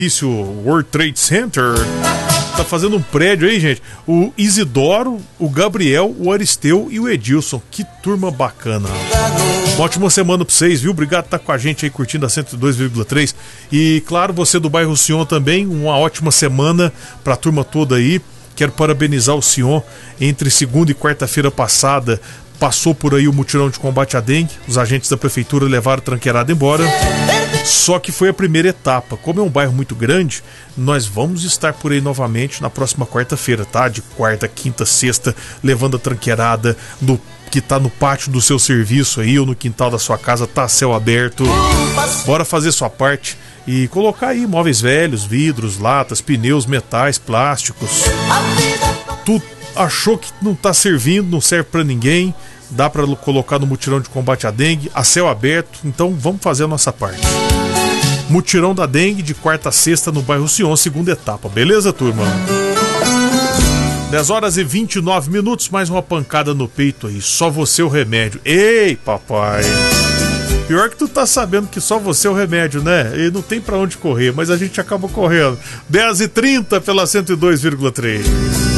Isso, World Trade Center tá fazendo um prédio aí, gente. O Isidoro, o Gabriel, o Aristeu e o Edilson. Que turma bacana. Uma ótima semana pra vocês, viu? Obrigado por estar com a gente aí curtindo a 102,3. E claro, você do bairro Sion também, uma ótima semana pra turma toda aí. Quero parabenizar o Sion. Entre segunda e quarta-feira passada passou por aí o mutirão de combate à dengue. Os agentes da prefeitura levaram a tranqueirada embora. Só que foi a primeira etapa. Como é um bairro muito grande, nós vamos estar por aí novamente na próxima quarta-feira, tá? De quarta, quinta, sexta, levando a tranqueirada que tá no pátio do seu serviço aí ou no quintal da sua casa, tá a céu aberto. Bora fazer sua parte e colocar aí móveis velhos, vidros, latas, pneus, metais, plásticos. Tu achou que não tá servindo, não serve pra ninguém, dá pra colocar no mutirão de combate à dengue, a céu aberto, então vamos fazer a nossa parte. Mutirão da dengue de quarta a sexta no bairro Sion, segunda etapa, beleza, turma? 10 horas e 29 minutos, mais uma pancada no peito aí, só você o remédio. Ei, papai! Pior que tu tá sabendo que só você é o remédio, né? E não tem pra onde correr, mas a gente acaba correndo. 10h30 pela 102,3.